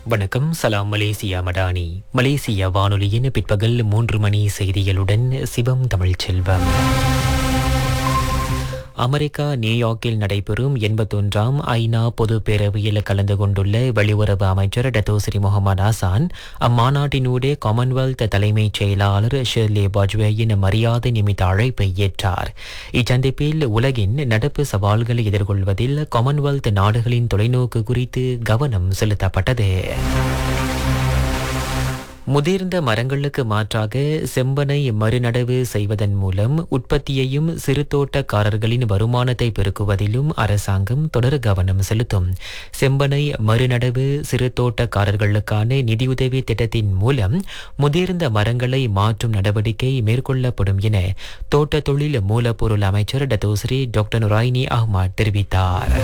வணக்கம். சலாம் மலேசியா மடானி. மலேசிய வானொலியின் பிற்பகல் 3 மணி செய்திகளுடன் சிவம் தமிழ்ச்செல்வம். அமெரிக்கா நியூயார்க்கில் நடைபெறும் 81ஆம் ஐநா பொதுப் பேரவையில் கலந்து கொண்டுள்ள வெளியுறவு அமைச்சர் டத்தோஸ்ரீ முகமது ஹசான் அம்மாநாட்டினூடே காமன்வெல்த் தலைமைச் செயலாளர் ஷெர்லி பாஜ்வேயின் மரியாதை நிமித்த அழைப்பை ஏற்றார். இச்சந்திப்பில் உலகின் நடப்பு சவால்களை எதிர்கொள்வதில் காமன்வெல்த் நாடுகளின் தொலைநோக்கு குறித்து கவனம் செலுத்தப்பட்டது. முதிர்ந்த மரங்களுக்கு மாற்றாக செம்பனை மறுநடவு செய்வதன் மூலம் உற்பத்தியையும் சிறுதோட்டக்காரர்களின் வருமானத்தை பெருக்குவதிலும் அரசாங்கம் தொடர் கவனம் செலுத்தும். செம்பனை மறுநடவு சிறுதோட்டக்காரர்களுக்கான நிதியுதவி திட்டத்தின் மூலம் முதிர்ந்த மரங்களை மாற்றும் நடவடிக்கை மேற்கொள்ளப்படும் என தோட்ட தொழில் மூலப்பொருள் அமைச்சர் டத்தோஸ்ரீ டாக்டர் நுராயினி அஹ்மத் தெரிவித்தார்.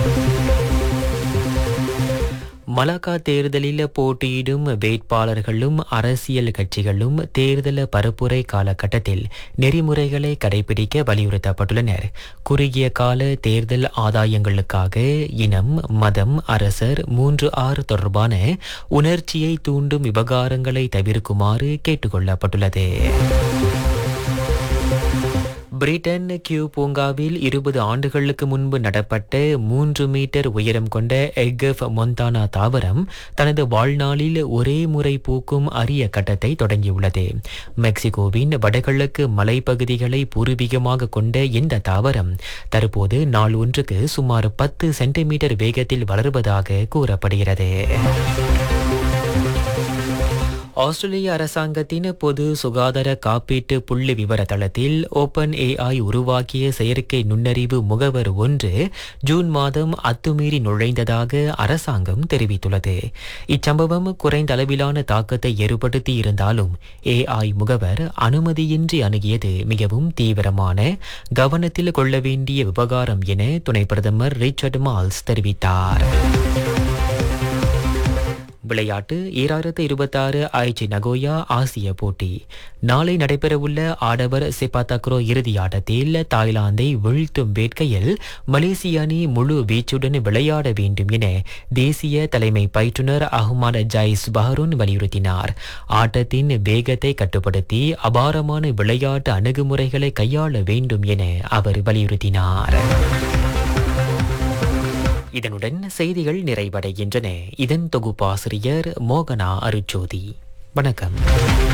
மலாக்கா தேர்தலில் போட்டியிடும் வேட்பாளர்களும் அரசியல் கட்சிகளும் தேர்தல் பரப்புரை காலகட்டத்தில் நெறிமுறைகளை கடைபிடிக்க வலியுறுத்தப்பட்டுள்ளனர். குறுகிய கால தேர்தல் ஆதாயங்களுக்காக இனம், மதம், அரசர் 3R தொடர்பான உணர்ச்சியை தூண்டும் விவகாரங்களை தவிர்க்குமாறு கேட்டுக்கொள்ளப்பட்டுள்ளது. பிரிட்டன் கியூ பூங்காவில் 20 ஆண்டுகளுக்கு முன்பு நடப்பட்ட 3 மீட்டர் உயரம் கொண்ட எக்கஃப் மொந்தானா தாவரம் தனது வாழ்நாளில் ஒரே முறை பூக்கும் அரிய கட்டத்தை தொடங்கியுள்ளது. மெக்சிகோவின் வடகிழக்கு மலைப்பகுதிகளை பூர்வீகமாக கொண்ட இந்த தாவரம் தற்போது நாள் ஒன்றுக்கு சுமார் 10 சென்டிமீட்டர் வேகத்தில் வளர்வதாக கூறப்படுகிறது. ஆஸ்திரேலிய அரசாங்கத்தின் பொது சுகாதார காப்பீட்டு புள்ளி விவர தளத்தில் ஓபன் ஏஐ உருவாக்கிய செயற்கை நுண்ணறிவு முகவர் ஒன்று ஜூன் மாதம் அத்துமீறி நுழைந்ததாக அரசாங்கம் தெரிவித்துள்ளது. இச்சம்பவம் குறைந்த அளவிலான தாக்கத்தை ஏற்படுத்தி இருந்தாலும் ஏஐ முகவர் அனுமதியின்றி அணுகியது மிகவும் தீவிரமான கவனத்தில் கொள்ள வேண்டிய விவகாரம் என துணை பிரதமர் ரிச்சர்ட் மால்ஸ் தெரிவித்தார். விளையாட்டு 2026 ஐச்சி நகோயா ஆசிய போட்டி நாளை நடைபெறவுள்ள ஆடவர் செபாத்தக்ரோ இறுதி ஆட்டத்தில் தாய்லாந்தை வீழ்த்தும் வேட்கையில் மலேசிய அணி முழு வீச்சுடன் விளையாட வேண்டும் என தேசிய தலைமை பயிற்றுனர் அஹ்மத் ஜைஸ் பஹரூன் வலியுறுத்தினார். ஆட்டத்தின் வேகத்தை கட்டுப்படுத்தி அபாரமான விளையாட்டு அணுகுமுறைகளை கையாள வேண்டும் என அவர் வலியுறுத்தினார். இதனுடன் செய்திகள் நிறைவடைகின்றன. இதன் தொகுப்பாசிரியர் மோகனா அருச்சோதி. வணக்கம்.